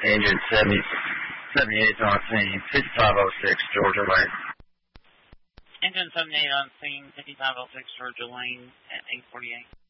Engine 78 on scene, 5506 Georgia Lane. Engine 78 on scene, 5506 Georgia Lane at 848.